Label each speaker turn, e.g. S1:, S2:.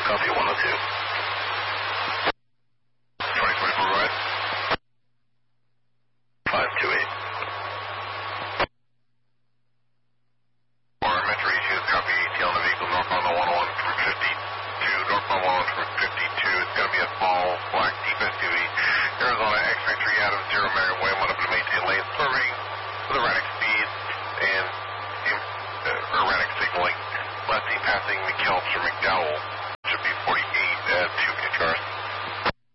S1: copy 102. 2024 ride. 528. Metro East, copy, tail on the vehicle northbound on 101 for 52, northbound 101 for 52.